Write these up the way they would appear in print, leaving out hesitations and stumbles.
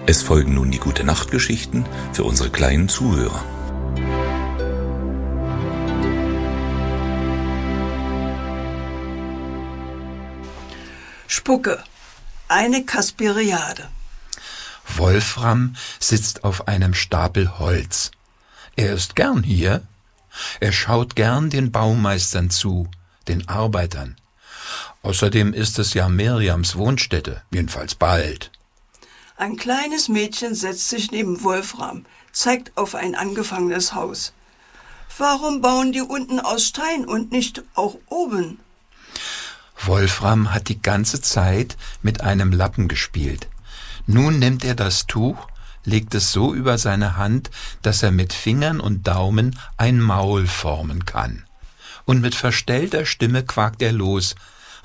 Es folgen nun die Gute-Nacht-Geschichten für unsere kleinen Zuhörer. Spucke, eine Kasperiade. Wolfram sitzt auf einem Stapel Holz. Er ist gern hier. Er schaut gern den Baumeistern zu, den Arbeitern. Außerdem ist es ja Mirjams Wohnstätte, jedenfalls bald. Ein kleines Mädchen setzt sich neben Wolfram, zeigt auf ein angefangenes Haus. Warum bauen die unten aus Stein und nicht auch oben? Wolfram hat die ganze Zeit mit einem Lappen gespielt. Nun nimmt er das Tuch, legt es so über seine Hand, dass er mit Fingern und Daumen ein Maul formen kann. Und mit verstellter Stimme quakt er los.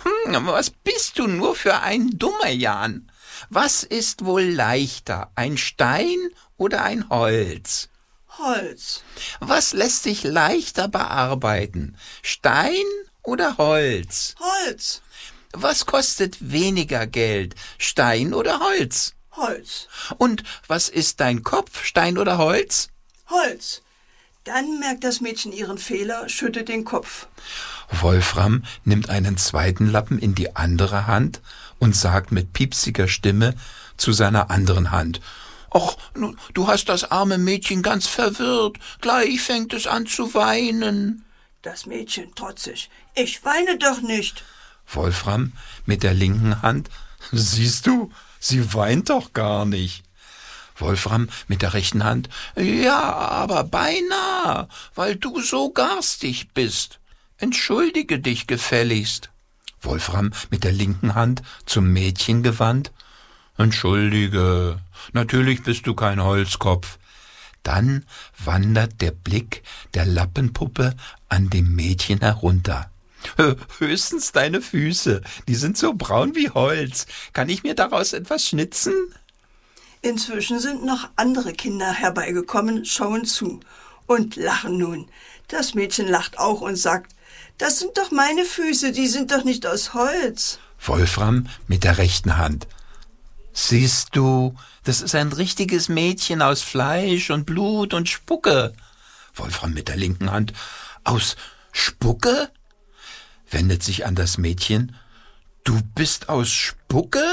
Was bist du nur für ein dummer Jan? Was ist wohl leichter, ein Stein oder ein Holz? Holz. Was lässt sich leichter bearbeiten, Stein oder Holz? Holz. Was kostet weniger Geld, Stein oder Holz? Holz. Und was ist dein Kopf, Stein oder Holz? Holz. Dann merkt das Mädchen ihren Fehler, schüttelt den Kopf. Wolfram nimmt einen zweiten Lappen in die andere Hand und sagt mit piepsiger Stimme zu seiner anderen Hand: »Och, du hast das arme Mädchen ganz verwirrt. Gleich fängt es an zu weinen.« Das Mädchen trotzig. »Ich weine doch nicht.« Wolfram mit der linken Hand: »Siehst du, sie weint doch gar nicht.« Wolfram mit der rechten Hand: »Ja, aber beinahe, weil du so garstig bist. Entschuldige dich gefälligst.« Wolfram mit der linken Hand zum Mädchen gewandt: »Entschuldige, natürlich bist du kein Holzkopf.« Dann wandert der Blick der Lappenpuppe an dem Mädchen herunter. »Höchstens deine Füße, die sind so braun wie Holz. Kann ich mir daraus etwas schnitzen?« Inzwischen sind noch andere Kinder herbeigekommen, schauen zu und lachen nun. Das Mädchen lacht auch und sagt: »Das sind doch meine Füße, die sind doch nicht aus Holz.« Wolfram mit der rechten Hand: »Siehst du, das ist ein richtiges Mädchen aus Fleisch und Blut und Spucke.« Wolfram mit der linken Hand: »Aus Spucke?« Wendet sich an das Mädchen: »Du bist aus Spucke?«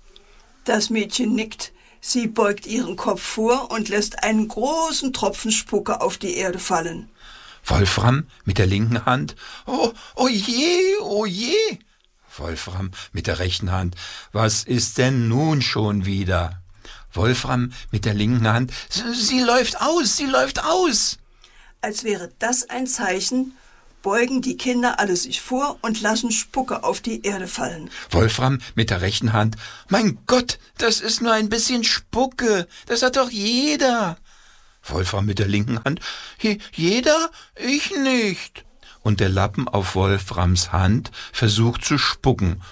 Das Mädchen nickt. Sie beugt ihren Kopf vor und lässt einen großen Tropfen Spucke auf die Erde fallen. Wolfram mit der linken Hand: »Oh je, oh je!« Wolfram mit der rechten Hand: »Was ist denn nun schon wieder?« Wolfram mit der linken Hand: »Sie läuft aus, sie läuft aus!« Als wäre das ein Zeichen, beugen die Kinder alle sich vor und lassen Spucke auf die Erde fallen. Wolfram mit der rechten Hand: »Mein Gott, das ist nur ein bisschen Spucke, das hat doch jeder.« Wolfram mit der linken Hand: »Jeder? Ich nicht.« Und der Lappen auf Wolframs Hand versucht zu spucken.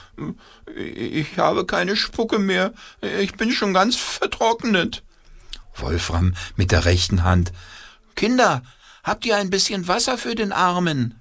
»Ich habe keine Spucke mehr, ich bin schon ganz vertrocknet.« Wolfram mit der rechten Hand: »Kinder, habt ihr ein bisschen Wasser für den Armen?«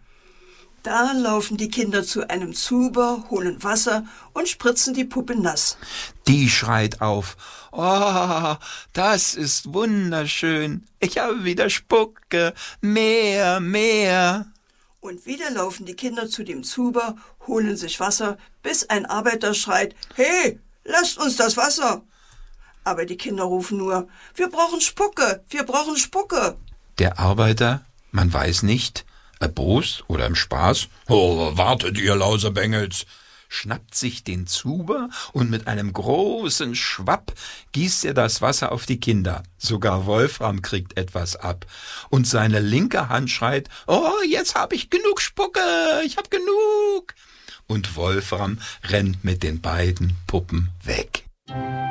Da laufen die Kinder zu einem Zuber, holen Wasser und spritzen die Puppe nass. Die schreit auf: »Oh, das ist wunderschön. Ich habe wieder Spucke. Mehr, mehr.« Und wieder laufen die Kinder zu dem Zuber, holen sich Wasser, bis ein Arbeiter schreit: »Hey, lasst uns das Wasser!« Aber die Kinder rufen nur: »Wir brauchen Spucke, wir brauchen Spucke!« Der Arbeiter, man weiß nicht, erbost oder im Spaß: »Oh, wartet ihr Lausebengels!« schnappt sich den Zuber und mit einem großen Schwapp gießt er das Wasser auf die Kinder. Sogar Wolfram kriegt etwas ab. Und seine linke Hand schreit: »Oh, jetzt hab ich genug Spucke, ich hab genug!« Und Wolfram rennt mit den beiden Puppen weg.